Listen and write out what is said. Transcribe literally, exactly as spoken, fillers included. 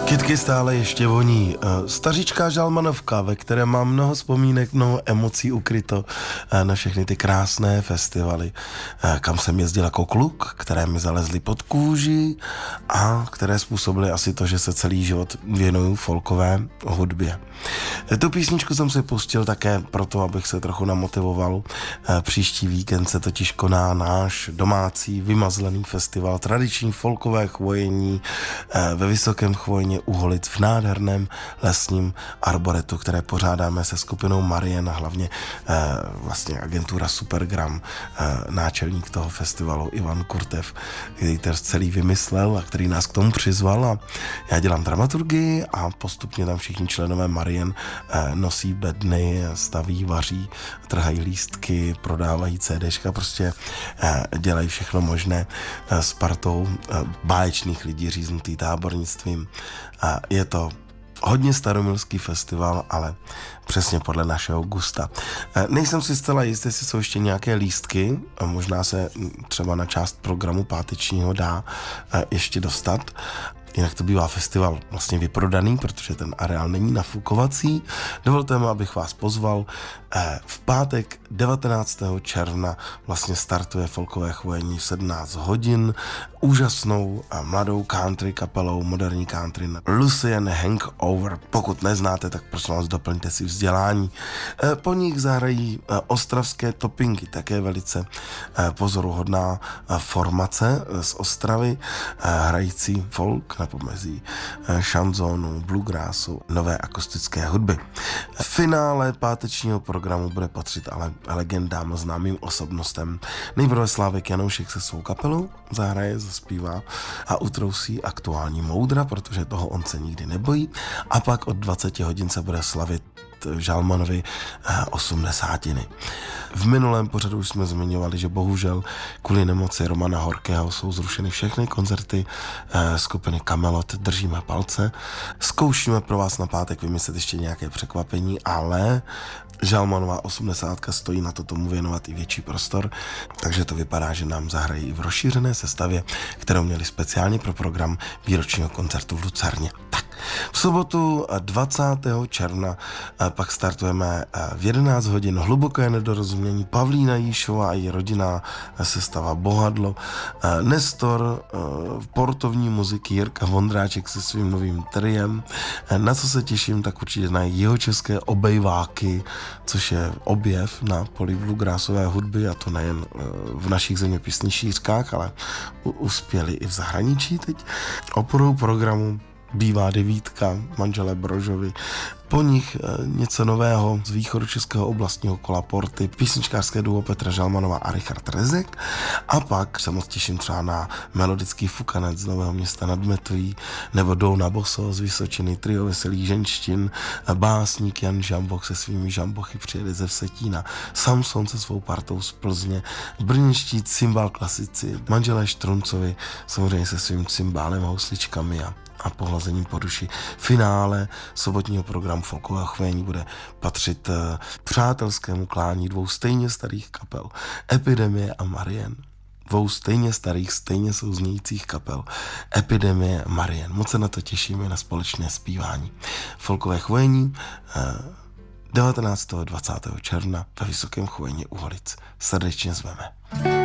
Kytky stále ještě voní. Stařičká žalmanovka, ve které mám mnoho vzpomínek, mnoho emocí ukryto na všechny ty krásné festivaly, kam jsem jezdil jako kluk, které mi zalezly pod kůži a které způsobily asi to, že se celý život věnuju folkové hudbě. Tu písničku jsem si pustil také proto, abych se trochu namotivoval. Příští víkend se totiž koná náš domácí vymazlený festival tradiční folkové chvojení ve Vysokém Chvojně u Holic v nádherném lesním arboretu, které pořádáme se skupinou Marien a hlavně eh, vlastně agentura Supergram, eh, náčelník toho festivalu Ivan Kurtev, který to celý vymyslel a který nás k tomu přizval a já dělám dramaturgii a postupně tam všichni členové Marien eh, nosí bedny, staví, vaří, trhají lístky, prodávají CDčka, prostě eh, dělají všechno možné eh, s partou eh, báječných lidí říznutý tábornictvím. A je to hodně staromilský festival, ale přesně podle našeho gusta. Nejsem si zcela jistý, jestli jsou ještě nějaké lístky, možná se třeba na část programu pátečního dá ještě dostat. Jinak to bývá festival vlastně vyprodaný, protože ten areál není nafukovací. Dovolte mi, abych vás pozval. V pátek devatenáctého června vlastně startuje folkové chvojení v sedmnáct hodin úžasnou a mladou country kapelou, moderní country Lucian Hangover. Pokud neznáte, tak prosím vás, doplňte si vzdělání. Po nich zahrají ostravské topinky, také velice pozoruhodná formace z Ostravy, hrající folk na pomezí šanzónu, bluegrassu, nové akustické hudby. V finále pátečního programu bude patřit ale legendám a známým osobnostem. Nejprve Slávek Janoušek se svou kapelou zahraje, zaspívá a utrousí aktuální moudra, protože toho on se nikdy nebojí. A pak od dvaceti hodin se bude slavit Žalmanovi osmdesátiny. V minulém pořadu už jsme zmiňovali, že bohužel kvůli nemoci Romana Horkého jsou zrušeny všechny koncerty skupiny Kamelot. Držíme palce. Zkoušíme pro vás na pátek vymyslet ještě nějaké překvapení, ale Žalmanová osmdesátka stojí na to tomu věnovat i větší prostor, takže to vypadá, že nám zahrají i v rozšířené sestavě, kterou měli speciálně pro program výročního koncertu v Lucerně. Tak, v sobotu dvacátého června pak startujeme v jedenáct hodin Hluboké nedorozumění, Pavlína Jíšová a její rodinná sestava Bohadlo, Nestor, portovní muziky Jirka Vondráček se svým novým triem. Na co se těším, tak určitě na jihočeské obejváky, což je objev na poli bluegrassové hudby, a to nejen v našich zeměpisných šířkách, ale uspěli i v zahraničí teď. Oporou programu bývá devítka manželé Brožovi. Po nich něco nového z východočeského oblastního kola Porty, písničkářské duo Petra Žalmanová a Richard Rezek. A pak se moc těším třeba na melodický fukanec z Nového Města nad Metují, nebo Douna Boso z Vysočiny, trio veselých ženštin, básník Jan Žamboch se svými žambochy přijede ze Vsetína, Samson se svou partou z Plzně, brněnští cymbal klasici, manželé Štruncovi, samozřejmě se svým cymbálem a husličkami a a pohlazením po duši. Finále sobotního programu folkového chvojení bude patřit přátelskému klání dvou stejně starých kapel, Epidemie a Marien. Dvou stejně starých, stejně souznějících kapel, Epidemie a Marien. Moc se na to těšíme, na společné zpívání. Folkové chvojení devatenáctého a dvacátého června ve Vysokém Chvojně u Holic. Srdečně zveme.